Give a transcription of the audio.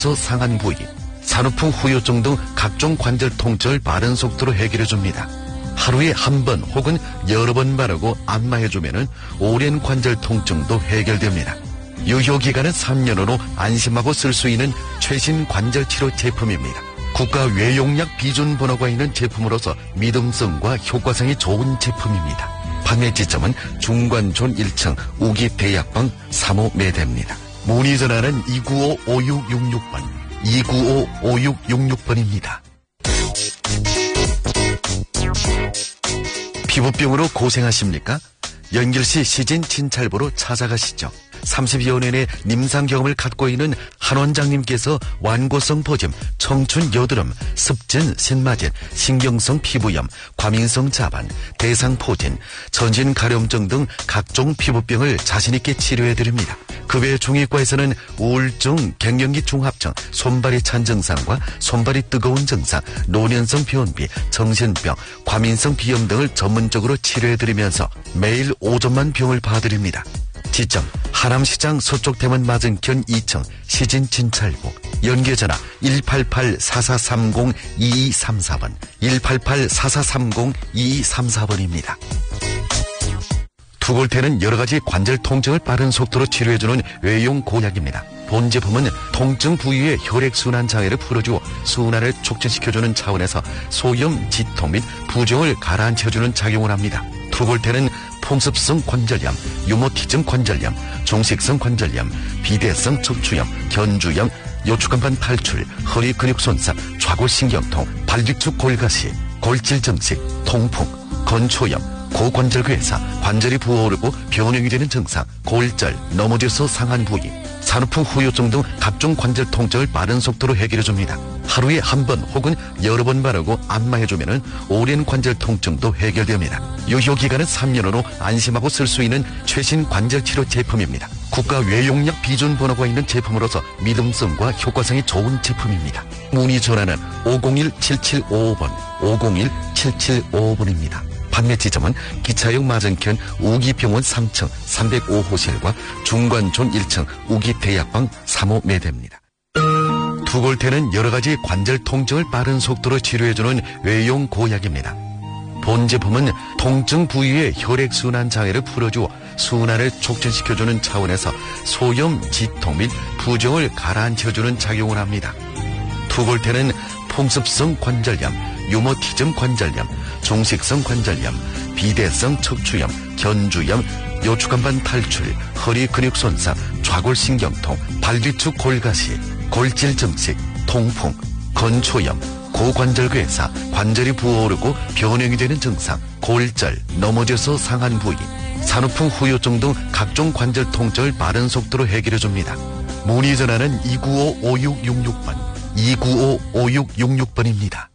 상한 부위, 산후풍 후유증 등 각종 관절 통증을 빠른 속도로 해결해줍니다. 하루에 한 번 혹은 여러 번 바르고 안마해주면 오랜 관절 통증도 해결됩니다. 유효기간은 3년으로 안심하고 쓸 수 있는 최신 관절치료 제품입니다. 국가 외용약 비준 번호가 있는 제품으로서 믿음성과 효과성이 좋은 제품입니다. 판매 지점은 중관촌 1층 우기대약방 3호 매대입니다. 문의 전화는 295-5666번, 295-5666번입니다. 피부병으로 고생하십니까? 연결시 시진 진찰부로 찾아가시죠. 30여 년의 임상 경험을 갖고 있는 한 원장님께서 완고성 포짐, 청춘 여드름, 습진, 신마진, 신경성 피부염, 과민성 자반, 대상포진, 전신 가려움증 등 각종 피부병을 자신있게 치료해드립니다. 그 외 중의과에서는 우울증, 갱년기 중합증, 손발이 찬 증상과 손발이 뜨거운 증상, 노년성 변비, 정신병, 과민성 비염 등을 전문적으로 치료해드리면서 매일 오전만 병을 봐드립니다. 지점 하남시장 서쪽대문 맞은편 2층 시진진찰부, 연계전화 188-4430-2234번, 188-4430-2234번입니다. 투골테는 여러가지 관절 통증을 빠른 속도로 치료해주는 외용 고약입니다. 본 제품은 통증 부위의 혈액순환 장애를 풀어주어 순환을 촉진시켜주는 차원에서 소염, 지통 및 부종을 가라앉혀주는 작용을 합니다. 투골테는 풍습성 관절염, 유모티즘 관절염, 종식성 관절염, 비대성 척추염, 견주염, 요추간판 탈출, 허리 근육 손상, 좌골신경통, 발뒤축 골가시, 골질증식, 통풍, 건초염, 고관절괴사, 관절이 부어오르고 변형이 되는 증상, 골절, 넘어져서 상한 부위, 산후풍 후유증 등 각종 관절 통증을 빠른 속도로 해결해줍니다. 하루에 한 번 혹은 여러 번 바르고 안마해주면 오랜 관절 통증도 해결됩니다. 유효기간은 3년으로 안심하고 쓸 수 있는 최신 관절치료 제품입니다. 국가 외용약 비준 번호가 있는 제품으로서 믿음성과 효과성이 좋은 제품입니다. 문의 전화는 501-7755번, 501-7755번입니다. 판매 지점은 기차역 맞은편 우기병원 3층 305호실과 중관촌 1층 우기대약방 3호 매대입니다. 투골테는 여러가지 관절 통증을 빠른 속도로 치료해주는 외용 고약입니다. 본 제품은 통증 부위의 혈액순환 장애를 풀어주어 순환을 촉진시켜주는 차원에서 소염, 지통 및 부종을 가라앉혀주는 작용을 합니다. 투골테는 풍습성 관절염, 유모티즘 관절염, 종식성 관절염, 비대성 척추염, 견주염, 요추간판 탈출, 허리 근육 손상, 좌골신경통, 발뒤축 골가시, 골질증식, 통풍, 건초염, 고관절괴사, 관절이 부어오르고 변형이 되는 증상, 골절, 넘어져서 상한 부위, 산후풍 후유증 등 각종 관절 통증을 빠른 속도로 해결해줍니다. 문의 전화는 295-5666번, 295-5666번입니다.